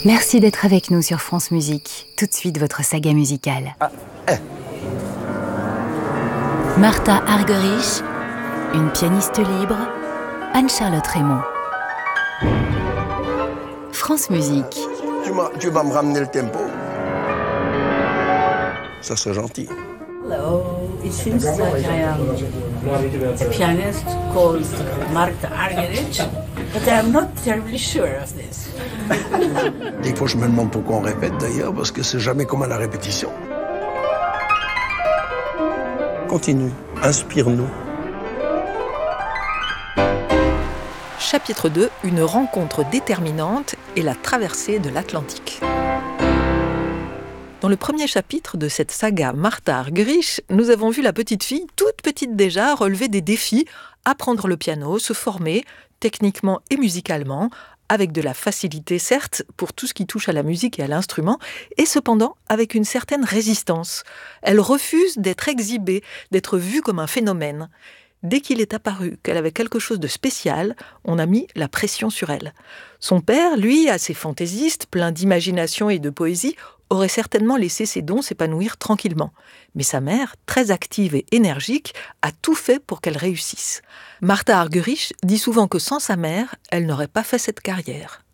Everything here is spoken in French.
Merci d'être avec nous sur France Musique. Tout de suite, votre saga musicale. Martha Argerich, une pianiste libre, Anne-Charlotte Raymond. France Musique. Tu vas me ramener le tempo. Ça serait gentil. Hello, it seems like I am a pianist called Martha Argerich, but I am not terribly sure of this. Des fois, je me demande pourquoi on répète d'ailleurs, parce que c'est jamais comme à la répétition. Continue, inspire-nous. Chapitre 2, une rencontre déterminante et la traversée de l'Atlantique. Dans le premier chapitre de cette saga Martha Argerich, nous avons vu la petite fille, toute petite déjà, relever des défis, apprendre le piano, se former, techniquement et musicalement, avec de la facilité certes pour tout ce qui touche à la musique et à l'instrument, et cependant avec une certaine résistance. Elle refuse d'être exhibée, d'être vue comme un phénomène. Dès qu'il est apparu qu'elle avait quelque chose de spécial, on a mis la pression sur elle. Son père, lui, assez fantaisiste, plein d'imagination et de poésie, aurait certainement laissé ses dons s'épanouir tranquillement. Mais sa mère, très active et énergique, a tout fait pour qu'elle réussisse. Martha Argerich dit souvent que sans sa mère, elle n'aurait pas fait cette carrière.